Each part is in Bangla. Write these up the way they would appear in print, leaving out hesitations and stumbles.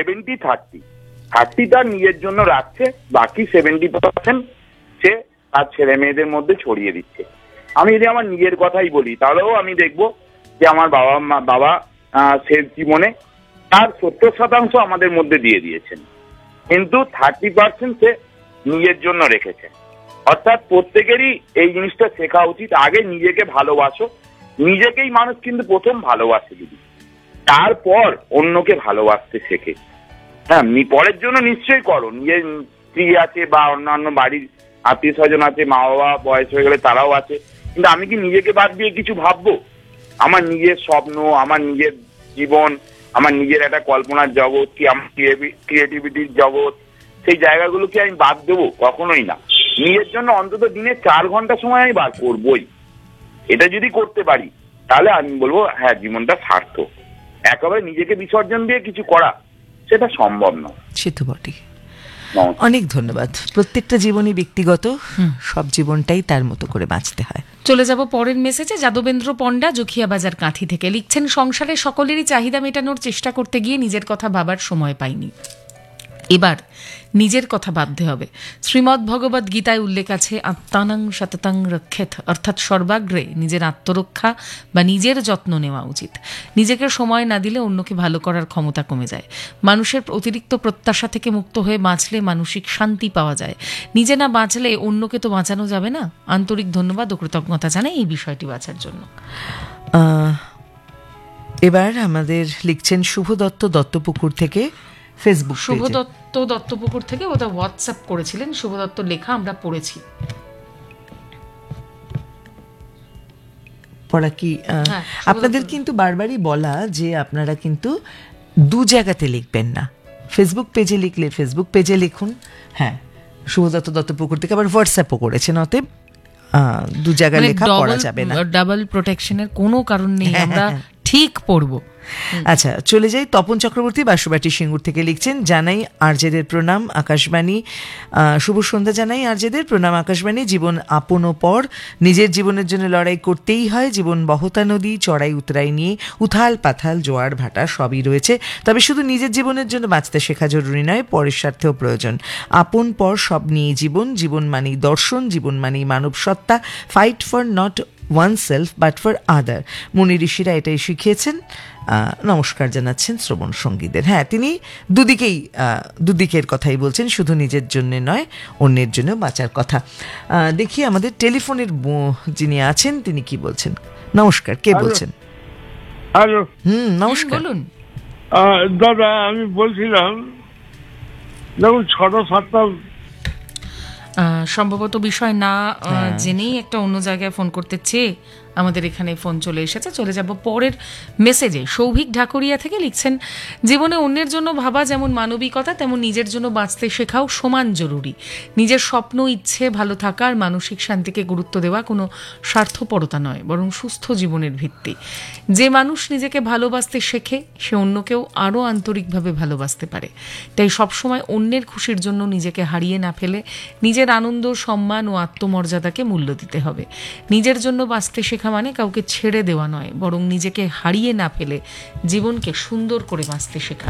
70-30 তার নিজের জন্য রাখছে, বাকি 70% সে তার ছেলে মেয়েদের মধ্যে ছড়িয়ে দিচ্ছে। আমি যদি আমার নিজের কথাই বলি, তাহলেও আমি দেখবো যে আমার বাবা শেষ জীবনে তার 70% আমাদের মধ্যে দিয়ে দিয়েছেন, কিন্তু 30% সে নিজের জন্য রেখেছেন। অর্থাৎ প্রত্যেকেরই এই জিনিসটা শেখা উচিত, আগে নিজেকে ভালোবাসো, নিজেকেই মানুষ কিন্তু প্রথম ভালোবাসে দিদি, তারপর অন্যকে ভালোবাসতে শেখে। হ্যাঁ, পরের জন্য নিশ্চয়ই করো, নিজের স্ত্রী আছে বা অন্যান্য বাড়ির আত্মীয় স্বজন আছে, মা বাবা বয়স হয়ে গেলে তারাও আছে, কিন্তু আমি কি নিজেকে বাদ দিয়ে কিছু ভাববো? আমার নিজের স্বপ্ন, আমার নিজের জীবন, আমার নিজের একটা কল্পনার জগৎ কি, আমার ক্রিয়েটিভিটির জগৎ, সেই জায়গাগুলো কি আমি বাদ দেবো? কখনোই না। নিজের জন্য অন্তত দিনে 4 ঘন্টা সময় আমি বার করবোই। এটা যদি করতে পারি তাহলে আমি বলবো হ্যাঁ, জীবনটা সার্থক। একেবারে নিজেকে বিসর্জন দিয়ে কিছু করা সেটা সম্ভব নয়। সে তো বটেই। অনেক ধন্যবাদ। প্রত্যেকটা জীবনই ব্যক্তিগত, সব জীবনটাই তার মতো করে বাঁচতে হয়। চলে যাব পরের মেসেজে। যাদবেন্দ্র পণ্ডা জখিয়া বাজার কাঁথি থেকে লিখছেন, সংসারে সকলেরই চাহিদা মেটানোর চেষ্টা করতে গিয়ে নিজের কথা ভাবার সময় পাইনি, এবার নিজের কথা ভাবতে হবে। শ্রীমদ্ ভগবদ্ গীতায় উল্লেখ আছে, আত্মানাং সততাং রক্ষেত, অর্থাৎ সর্বাগ্রে নিজের আত্মরক্ষা বা নিজের যত্ন নেওয়া উচিত। নিজেকে সময় না দিলে অন্যকে ভালো করার ক্ষমতা কমে যায়। মানুষের অতিরিক্ত প্রত্যাশা থেকে মুক্ত হয়ে বাঁচলে মানসিক শান্তি পাওয়া যায়। নিজে না বাঁচলে অন্যকে তো বাঁচানো যাবে না। আন্তরিক ধন্যবাদ ও কৃতজ্ঞতা জানাই এই বিষয়টি বাঁচার জন্য। এবার আমাদের লিখছেন শুভ দত্ত দত্তপুকুর থেকে, ফেসবুক। শুভ দত্ত দত্তপুকুর থেকে ওটা হোয়াটসঅ্যাপ করেছিলেন। শুভ দত্ত লেখা আমরা পড়েছি। পড়া কি আপনাদের কিন্তু বারবারই বলা যে আপনারা কিন্তু দু জায়গাতে লিখবেন না। ফেসবুক পেজে লিখলে ফেসবুক পেজে লিখুন। হ্যাঁ, শুভ দত্ত দত্তপুকুর থেকে আবার হোয়াটসঅ্যাপও করেছেন, অতএব দু জায়গায় লেখা পড়া যাবে না। ডাবল প্রোটেকশনের কোনো কারণ নেই, আমরা ঠিক পড়বো। আচ্ছা, চলে যাই। তপন চক্রবর্তী বাঁশবাটি সিঙ্গুর থেকে লিখছেন, জানাই আরজেদের প্রণাম আকাশবাণী, শুভ সন্ধ্যা জানাই আরজেদের প্রণাম আকাশবাণী। জীবন আপন ও পর, নিজের জীবনের জন্য লড়াই করতেই হয়। জীবন বহতা নদী, চড়াই উতরাই নিয়ে উথাল পাথাল জোয়ার ভাটা সবই রয়েছে, তবে শুধু নিজের জীবনের জন্য বাঁচতে শেখা জরুরি নয়, পরের স্বার্থেও প্রয়োজন। আপন পর সব নিয়ে জীবন, জীবন মানেই দর্শন, জীবন মানেই মানব সত্তা। Fight for not oneself but for other। মুনি ঋষিরা এটাই শিখিয়েছেন। নমস্কার জানাচ্ছেন শ্রবণ সঙ্গীদের। হ্যাঁ, তিনি দুদিকের কথাই বলছেন, শুধু নিজের জন্য নয়, অন্যের জন্য বাঁচার কথা। দেখি আমাদের টেলিফোনের যিনি আছেন তিনি কি বলছেন। নমস্কার, কে বলছেন? হ্যালো। নমস্কার। বলুন দাদা, আমি বলছিলাম দেখুন 6-7টা সম্ভবত বিষয় না জেনেই একটা অন্য জায়গায় ফোন করতে চেয়ে আমাদের এখানে ফোন চলে এসেছে। চলে যাব পরের মেসেজে। সৌভিক ঢাকুরিয়া থেকে লিখছেন, জীবনে অন্যের জন্য ভাবা যেমন মানবিকতা, তেমন নিজের জন্য বাঁচতে শেখাও সমান জরুরি। নিজের স্বপ্ন, ইচ্ছে, ভালো থাকা আর মানসিক শান্তিকে গুরুত্ব দেওয়া কোনো স্বার্থপরতা নয়, বরং সুস্থ জীবনের ভিত্তি। যে মানুষ নিজেকে ভালোবাসতে শেখে সে অন্যকেও আরও আন্তরিকভাবে ভালোবাসতে পারে। তাই সবসময় অন্যের খুশির জন্য নিজেকে হারিয়ে না ফেলে নিজের আনন্দ, সম্মান ও আত্মমর্যাদাকে মূল্য দিতে হবে। নিজের জন্য বাঁচতে শেখা মানে কাউকে ছেড়ে দেওয়া নয়, বরং নিজেকে হারিয়ে না ফেলে জীবনকে সুন্দর করে বাঁচতে শেখা।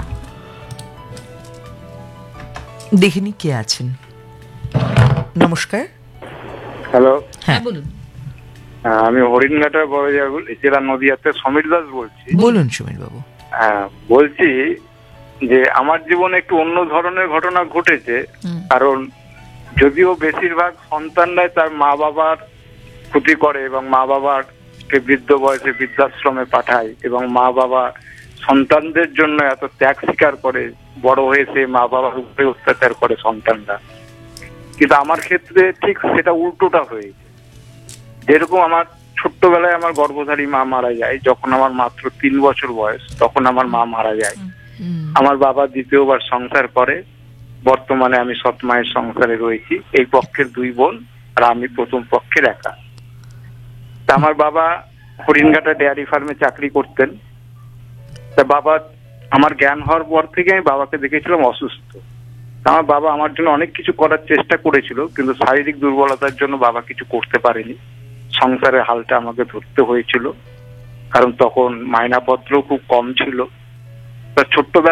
দেখিনি কে আছেন। নমস্কার। হ্যালো। হ্যাঁ, বলুন। আমি হরিণঘাটা বড়জাগুল জেলা নদীয়াতে সমীর দাস বলছি। বলুন সমীর বাবু। হ্যাঁ, বলছি যে আমার জীবনে একটু অন্য ধরনের ঘটনা ঘটেছে। কারণ যদিও বেশিরভাগ সন্তানরাই তার মা বাবার ক্ষতি করে এবং মা বাবাকে বৃদ্ধ বয়সে বৃদ্ধাশ্রমে পাঠায় এবং মা বাবা সন্তানদের জন্য এত ত্যাগ স্বীকার করে, বড় হয়েছে মা বাবার উপরে অত্যাচার করে সন্তানরা। কিন্তু আমার ক্ষেত্রে ঠিক সেটা উল্টোটা হয়েছে। যেরকম আমার ছোট্টবেলায় আমার গর্ভধারী মা মারা যায়, যখন আমার মাত্র 3 বছর বয়স তখন আমার মা মারা যায়। আমার বাবা দ্বিতীয়বার সংসার করে, বর্তমানে আমি সৎ মায়ের সংসারে রয়েছি। এই পক্ষের 2 বোন আর আমি প্রথম পক্ষের একা। তা আমার বাবা হরিণঘাটা ডেয়ারি ফার্মে চাকরি করতেন। তা বাবা, আমার জ্ঞান হওয়ার পর থেকে আমি বাবাকে দেখেছিলাম অসুস্থ। আমার বাবা আমার জন্য অনেক কিছু করার চেষ্টা করেছিল, কিন্তু শারীরিক দুর্বলতার জন্য বাবা কিছু করতে পারেনি। সংসারের হালটা আমাকে ধরতে হয়েছিল, কারণ তখন মাইনাপত্র খুব কম ছিল। তা ছোট্টবেলা